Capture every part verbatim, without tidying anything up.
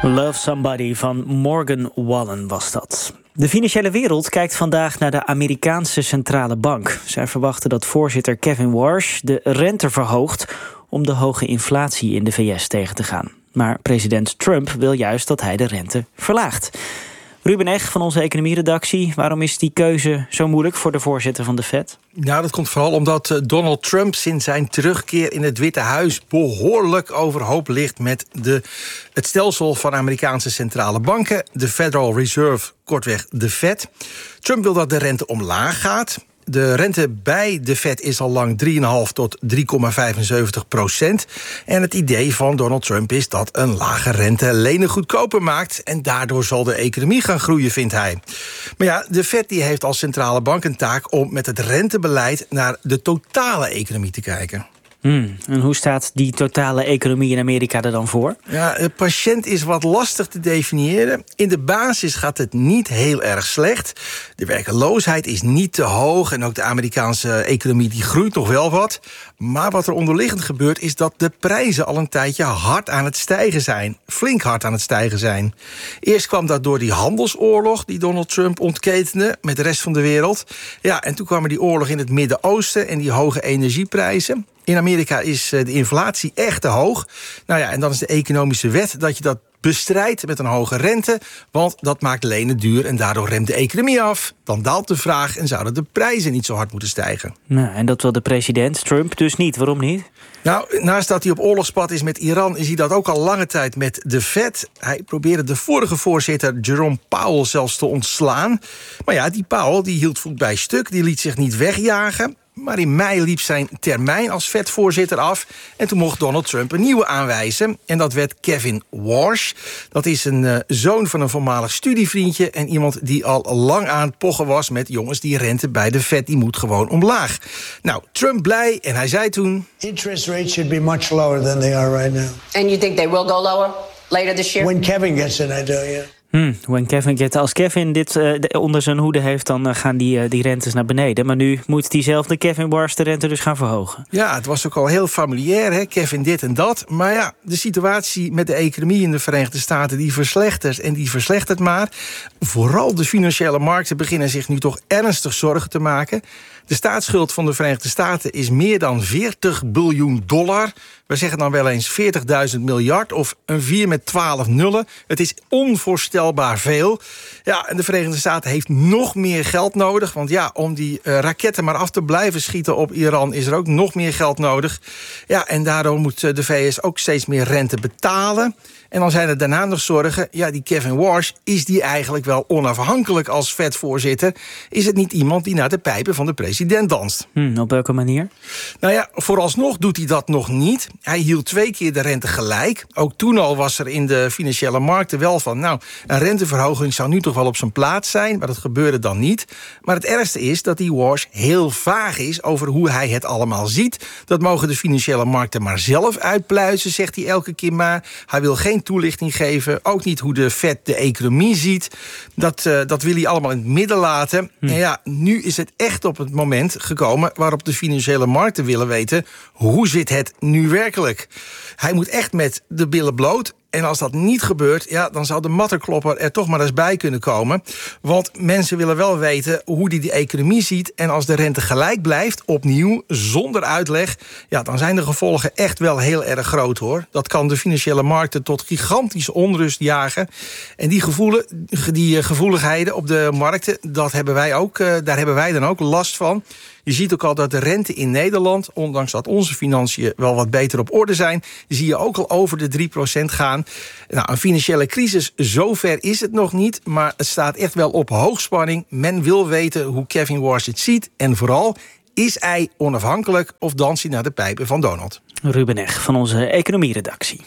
Love Somebody van Morgan Wallen was dat. De financiële wereld kijkt vandaag naar de Amerikaanse centrale bank. Zij verwachten dat voorzitter Kevin Warsh de rente verhoogt om de hoge inflatie in de V S tegen te gaan. Maar president Trump wil juist dat hij de rente verlaagt. Ruben Eg van onze economieredactie, waarom is die keuze zo moeilijk voor de voorzitter van de Fed? Nou, dat komt vooral omdat Donald Trump sinds zijn terugkeer in het Witte Huis behoorlijk overhoop ligt met de, het stelsel van Amerikaanse centrale banken, de Federal Reserve, kortweg de Fed. Trump wil dat de rente omlaag gaat. De rente bij de Fed is al lang drie komma vijf tot drie komma vijfenzeventig procent. En het idee van Donald Trump is dat een lage rente lenen goedkoper maakt. En daardoor zal de economie gaan groeien, vindt hij. Maar ja, de Fed die heeft als centrale bank een taak om met het rentebeleid naar de totale economie te kijken. Hmm, en hoe staat die totale economie in Amerika er dan voor? Ja, de patiënt is wat lastig te definiëren. In de basis gaat het niet heel erg slecht. De werkeloosheid is niet te hoog en ook de Amerikaanse economie die groeit nog wel wat. Maar wat er onderliggend gebeurt is dat de prijzen al een tijdje hard aan het stijgen zijn. Flink hard aan het stijgen zijn. Eerst kwam dat door die handelsoorlog die Donald Trump ontketende met de rest van de wereld. Ja, en toen kwam er die oorlog in het Midden-Oosten en die hoge energieprijzen. In Amerika is de inflatie echt te hoog. Nou ja, en dan is de economische wet dat je dat bestrijdt met een hoge rente, want dat maakt lenen duur en daardoor remt de economie af. Dan daalt de vraag en zouden de prijzen niet zo hard moeten stijgen. Nou, en dat wil de president Trump dus niet. Waarom niet? Nou, naast dat hij op oorlogspad is met Iran, is hij dat ook al lange tijd met de Fed. Hij probeerde de vorige voorzitter Jerome Powell zelfs te ontslaan. Maar ja, die Powell die hield voet bij stuk, die liet zich niet wegjagen. Maar in mei liep zijn termijn als Fed-voorzitter af. En toen mocht Donald Trump een nieuwe aanwijzen. En dat werd Kevin Warsh. Dat is een uh, zoon van een voormalig studievriendje. En iemand die al lang aan het pochen was met jongens, die rente bij de Fed die moet gewoon omlaag. Nou, Trump blij en hij zei toen, interest rates should be much lower than they are right now. And you think they will go lower later this year? When Kevin gets in, I do, yeah. Hmm, when Kevin get, als Kevin dit uh, onder zijn hoede heeft, dan uh, gaan die, uh, die rentes naar beneden. Maar nu moet diezelfde Kevin Warsh de rente dus gaan verhogen. Ja, het was ook al heel familiair, hè? Kevin dit en dat. Maar ja, de situatie met de economie in de Verenigde Staten die verslechtert en die verslechtert maar. Vooral de financiële markten beginnen zich nu toch ernstig zorgen te maken. De staatsschuld van de Verenigde Staten is meer dan veertig biljoen dollar. We zeggen dan wel eens veertigduizend miljard of een vier met twaalf nullen. Het is onvoorstelbaar veel. Ja, en de Verenigde Staten heeft nog meer geld nodig. Want ja, om die uh, raketten maar af te blijven schieten op Iran is er ook nog meer geld nodig. Ja, en daardoor moet de V S ook steeds meer rente betalen. En dan zijn er daarna nog zorgen, ja, die Kevin Warsh, is die eigenlijk wel onafhankelijk als Fed-voorzitter? Is het niet iemand die naar de pijpen van de president danst? Hmm, op welke manier? Nou ja, vooralsnog doet hij dat nog niet. Hij hield twee keer de rente gelijk. Ook toen al was er in de financiële markten wel van, nou, een renteverhoging zou nu toch wel op zijn plaats zijn, maar dat gebeurde dan niet. Maar het ergste is dat die Warsh heel vaag is over hoe hij het allemaal ziet. Dat mogen de financiële markten maar zelf uitpluizen, zegt hij elke keer maar. Hij wil geen toelichting geven, ook niet hoe de Fed de economie ziet. Dat, uh, dat wil hij allemaal in het midden laten. Hm. En ja, nu is het echt op het moment gekomen waarop de financiële markten willen weten, hoe zit het nu werkelijk? Hij moet echt met de billen bloot. En als dat niet gebeurt, ja, dan zou de matterklopper er toch maar eens bij kunnen komen. Want mensen willen wel weten hoe die de economie ziet. En als de rente gelijk blijft, opnieuw, zonder uitleg, ja, dan zijn de gevolgen echt wel heel erg groot, hoor. Dat kan de financiële markten tot gigantische onrust jagen. En die, gevoelen, die gevoeligheden op de markten, dat hebben wij ook, daar hebben wij dan ook last van. Je ziet ook al dat de rente in Nederland, ondanks dat onze financiën wel wat beter op orde zijn, zie je ook al over de drie procent gaan. Nou, een financiële crisis, zover is het nog niet, maar het staat echt wel op hoogspanning. Men wil weten hoe Kevin Warsh het ziet en vooral, is hij onafhankelijk of danst hij naar de pijpen van Donald? Ruben Eg van onze economieredactie.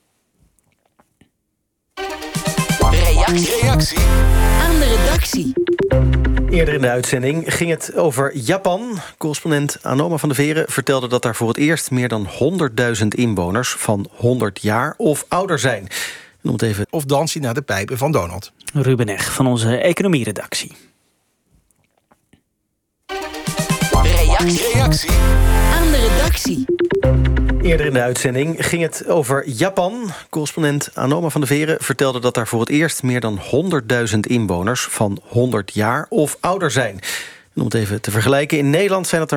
Reactie. Reactie aan de redactie. Eerder in de uitzending ging het over Japan. Correspondent Anoma van de Veren vertelde dat daar voor het eerst meer dan honderdduizend inwoners van honderd jaar of ouder zijn. En om het even... Of dans hij naar de pijpen van Donald? Ruben Eg van onze economieredactie. Reactie. Reactie aan de redactie. Eerder in de uitzending ging het over Japan. Correspondent Anoma van de Veren vertelde dat daar voor het eerst meer dan honderdduizend inwoners van honderd jaar of ouder zijn. En om het even te vergelijken, in Nederland zijn het er